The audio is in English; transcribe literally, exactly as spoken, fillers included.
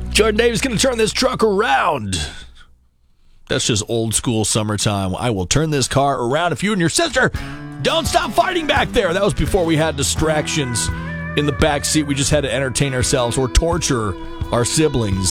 Jordan Davis going to turn this truck around. That's just old school summertime. I will turn this car around if you and your sister don't stop fighting back there. That was before we had distractions in the back seat. We just had to entertain ourselves or torture our siblings.